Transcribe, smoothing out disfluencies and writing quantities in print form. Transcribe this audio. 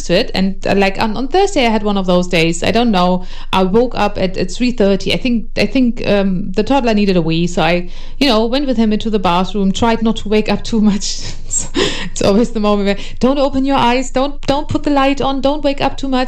used to it. And like on Thursday, I had one of those days. I don't know. I woke up at 3:30. I think the toddler needed a wee, so I, went with him into the bathroom. Tried not to wake up too much. It's always the moment where don't open your eyes, don't put the light on, don't wake up too much.